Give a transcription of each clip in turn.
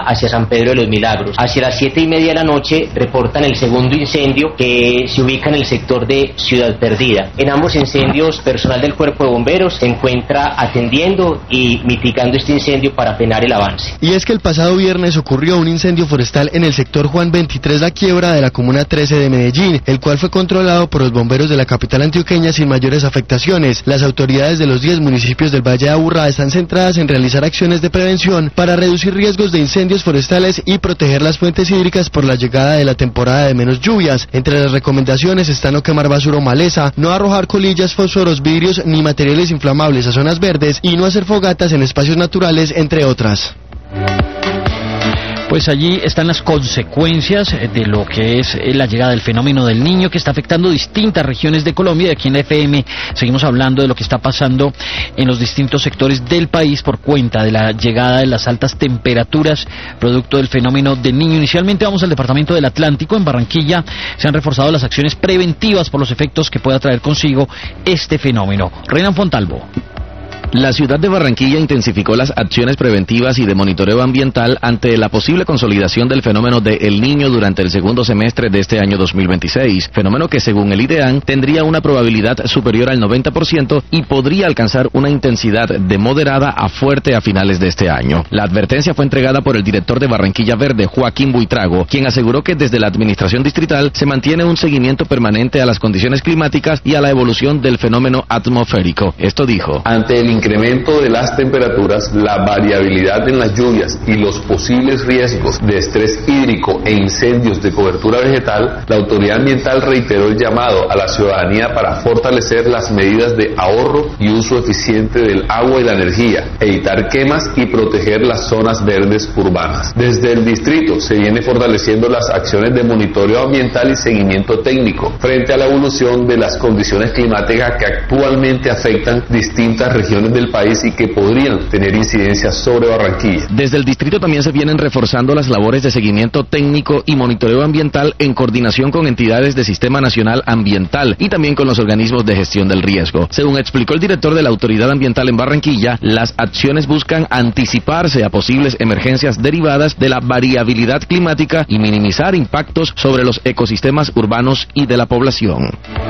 hacia San Pedro de los Milagros. Hacia las 7:30 de la noche reportan el segundo incendio que se ubica en el sector de Ciudad Perdida. En ambos incendios, personal del Cuerpo de Bomberos se encuentra atendiendo y mitigando este incendio para frenar el avance. Y es que el pasado viernes ocurrió un incendio forestal en el sector Juan 23 La Quiebra de la Comuna 13 de Medellín, el cual fue controlado por los bomberos de la capital antioqueña sin mayores afectaciones. Las autoridades de los 10 municipios del Valle de Aburrá están centradas en realizar acciones de prevención para reducir riesgos de incendios forestales y proteger las fuentes hídricas por la llegada de la temporada de menos lluvias. Entre las recomendaciones está no quemar basura o maleza, no arrojar colillas, fósforos, vidrios ni materiales inflamables a zonas verdes y no hacer fogatas en espacios naturales, entre otras. Pues allí están las consecuencias de lo que es la llegada del fenómeno del Niño, que está afectando distintas regiones de Colombia. Y aquí en la FM seguimos hablando de lo que está pasando en los distintos sectores del país por cuenta de la llegada de las altas temperaturas producto del fenómeno del Niño. Inicialmente vamos al departamento del Atlántico. En Barranquilla se han reforzado las acciones preventivas por los efectos que pueda traer consigo este fenómeno. Renan Fontalvo. La ciudad de Barranquilla intensificó las acciones preventivas y de monitoreo ambiental ante la posible consolidación del fenómeno de El Niño durante el segundo semestre de este año 2026, fenómeno que según el IDEAN tendría una probabilidad superior al 90% y podría alcanzar una intensidad de moderada a fuerte a finales de este año. La advertencia fue entregada por el director de Barranquilla Verde, Joaquín Buitrago, quien aseguró que desde la administración distrital se mantiene un seguimiento permanente a las condiciones climáticas y a la evolución del fenómeno atmosférico. Esto dijo: ante el incremento de las temperaturas, la variabilidad en las lluvias y los posibles riesgos de estrés hídrico e incendios de cobertura vegetal, la autoridad ambiental reiteró el llamado a la ciudadanía para fortalecer las medidas de ahorro y uso eficiente del agua y la energía, evitar quemas y proteger las zonas verdes urbanas. Desde el distrito se viene fortaleciendo las acciones de monitoreo ambiental y seguimiento técnico frente a la evolución de las condiciones climáticas que actualmente afectan distintas regiones del país y que podrían tener incidencias sobre Barranquilla. Desde el distrito también se vienen reforzando las labores de seguimiento técnico y monitoreo ambiental en coordinación con entidades del Sistema Nacional Ambiental y también con los organismos de gestión del riesgo. Según explicó el director de la Autoridad Ambiental en Barranquilla, las acciones buscan anticiparse a posibles emergencias derivadas de la variabilidad climática y minimizar impactos sobre los ecosistemas urbanos y de la población.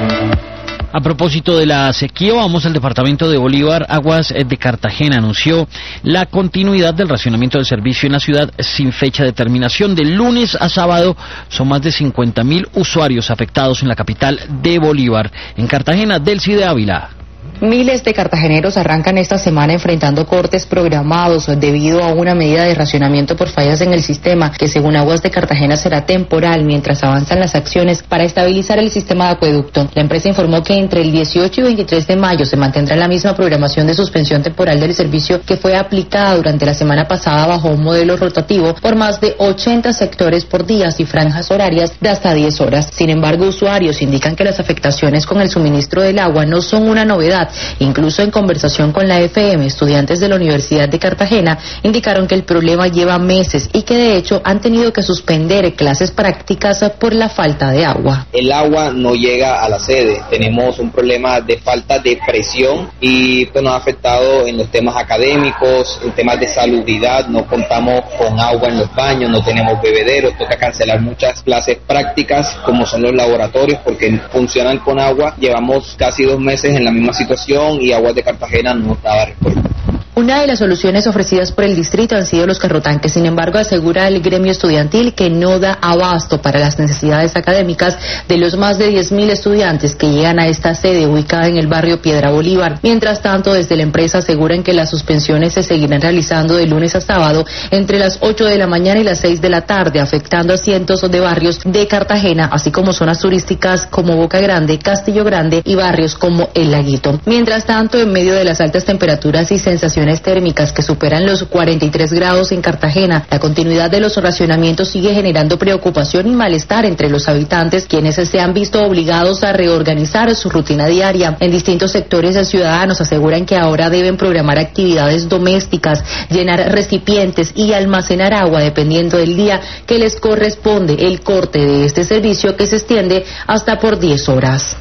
A propósito de la sequía, vamos al departamento de Bolívar. Aguas de Cartagena anunció la continuidad del racionamiento del servicio en la ciudad sin fecha de terminación. De lunes a sábado son más de 50.000 usuarios afectados en la capital de Bolívar. En Cartagena, Delcy de Ávila. Miles de cartageneros arrancan esta semana enfrentando cortes programados debido a una medida de racionamiento por fallas en el sistema que según Aguas de Cartagena será temporal mientras avanzan las acciones para estabilizar el sistema de acueducto. La empresa informó que entre el 18 y 23 de mayo se mantendrá la misma programación de suspensión temporal del servicio que fue aplicada durante la semana pasada bajo un modelo rotativo por más de 80 sectores por días y franjas horarias de hasta 10 horas. Sin embargo, usuarios indican que las afectaciones con el suministro del agua no son una novedad. Incluso en conversación con la FM, estudiantes de la Universidad de Cartagena indicaron que el problema lleva meses y que de hecho han tenido que suspender clases prácticas por la falta de agua. El agua no llega a la sede, tenemos un problema de falta de presión y pues nos ha afectado en los temas académicos, en temas de salubridad, no contamos con agua en los baños, no tenemos bebederos, toca cancelar muchas clases prácticas como son los laboratorios porque funcionan con agua. Llevamos casi 2 meses en la misma situación y Aguas de Cartagena no daba respuesta. Una de las soluciones ofrecidas por el distrito han sido los carrotanques. Sin embargo, asegura el gremio estudiantil que no da abasto para las necesidades académicas de los más de 10.000 estudiantes que llegan a esta sede ubicada en el barrio Piedra Bolívar. Mientras tanto, desde la empresa aseguran que las suspensiones se seguirán realizando de lunes a sábado entre las 8 de la mañana y las 6 de la tarde, afectando a cientos de barrios de Cartagena, así como zonas turísticas como Boca Grande, Castillo Grande y barrios como El Laguito. Mientras tanto, en medio de las altas temperaturas y sensaciones térmicas que superan los 43 grados en Cartagena, la continuidad de los racionamientos sigue generando preocupación y malestar entre los habitantes, quienes se han visto obligados a reorganizar su rutina diaria. En distintos sectores de ciudadanos aseguran que ahora deben programar actividades domésticas, llenar recipientes y almacenar agua dependiendo del día que les corresponde el corte de este servicio que se extiende hasta por 10 horas.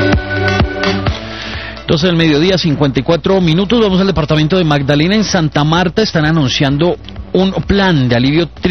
12 del mediodía, 54 minutos. Vamos al departamento de Magdalena. En Santa Marta están anunciando un plan de alivio